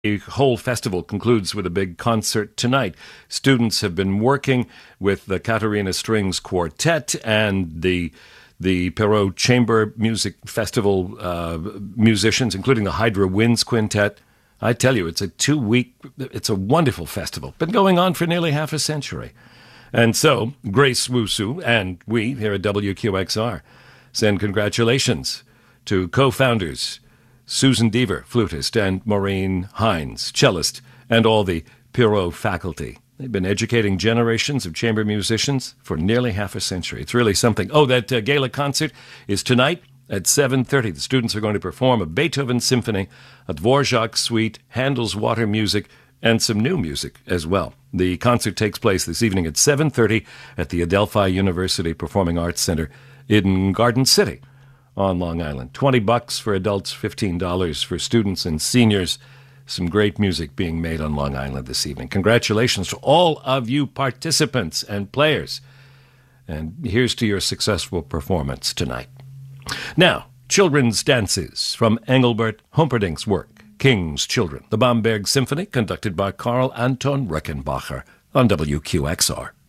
The whole festival concludes with a big concert tonight. Students have been working with the Katarina Strings Quartet and the Perrault Chamber Music Festival musicians, including the Hydra Winds Quintet. I tell you, it's a wonderful festival. Been going on for nearly half a century. And so, Grace Wusu and we here at WQXR send congratulations to co-founders Susan Deaver, flutist, and Maureen Hines, cellist, and all the Perrault faculty. They've been educating generations of chamber musicians for nearly half a century. It's really something. Oh, that gala concert is tonight at 7:30. The students are going to perform a Beethoven symphony, a Dvorak suite, Handel's Water Music, and some new music as well. The concert takes place this evening at 7:30 at the Adelphi University Performing Arts Center in Garden City on Long Island. $20 for adults, $15 for students and seniors. Some great music being made on Long Island this evening. Congratulations to all of you participants and players. And here's to your successful performance tonight. Now, children's dances from Engelbert Humperdinck's work, King's Children, the Bamberg Symphony, conducted by Karl Anton Rechenbacher on WQXR.